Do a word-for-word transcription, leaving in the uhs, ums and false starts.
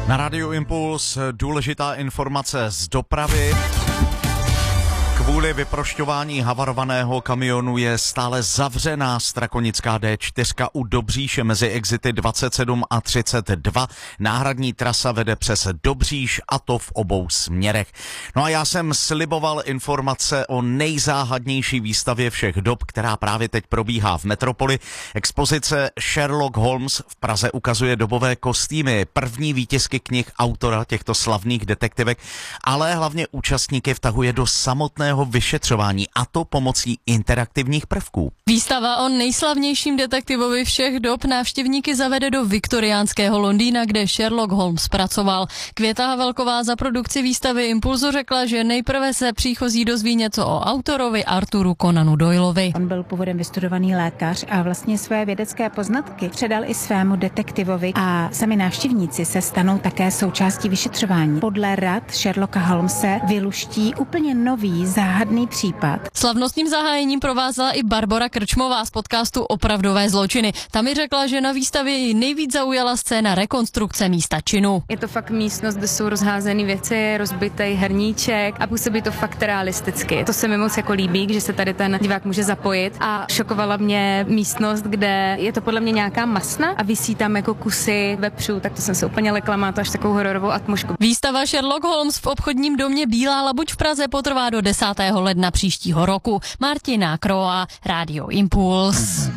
Na Rádiu Impuls důležitá informace z dopravy. Kvůli vyprošťování havarovaného kamionu je stále zavřená strakonická D čtyři u Dobříše mezi exity dvacet sedm a třicet dva. Náhradní trasa vede přes Dobříš a to v obou směrech. No a já jsem sliboval informace o nejzáhadnější výstavě všech dob, která právě teď probíhá v Metropoli. Expozice Sherlock Holmes v Praze ukazuje dobové kostýmy, první výtisky knih autora těchto slavných detektivek, ale hlavně účastníky vtahuje do samotného vyšetřování, a to pomocí interaktivních prvků. Výstava o nejslavnějším detektivovi všech dob návštěvníky zavede do viktoriánského Londýna, kde Sherlock Holmes pracoval. Květa Havelková za produkci výstavy Impulzu řekla, že nejprve se příchozí dozví něco o autorovi Arthuru Conanu Doyleovi. On byl původem vystudovaný lékař a vlastně své vědecké poznatky předal i svému detektivovi a sami návštěvníci se stanou také součástí vyšetřování. Podle rad Sherlocka Holmese vyluští úplně nový záhadný případ. Slavnostním zahájením provázela i Barbora Krčmová z podcastu Opravdové zločiny. Tam mi řekla, že na výstavě ji nejvíc zaujala scéna rekonstrukce místa činu. Je to fakt místnost, kde jsou rozházené věci, rozbitý hrníček a působí to fakt realisticky. To se mi moc jako líbí, že se tady ten divák může zapojit, a šokovala mě místnost, kde je to podle mě nějaká masna a visí tam jako kusy vepřů, tak to jsem se úplně lekla, má to až takovou hororovou atmosféru. Výstava Sherlock Holmes v obchodním domě Bílá labuť v Praze potrvá do desátého ledna příštího roku. Martina Kroa, Rádio Impuls.